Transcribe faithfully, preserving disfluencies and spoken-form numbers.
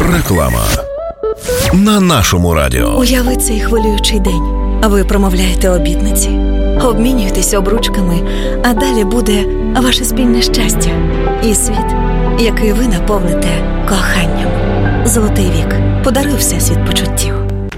Реклама на нашому радіо. Уяви цей хвилюючий день. А ви промовляєте обітниці, обмінюєтесь обручками, а далі буде ваше спільне щастя і світ, який ви наповните коханням. Золотий вік. Подаруй всесвіт почуттів.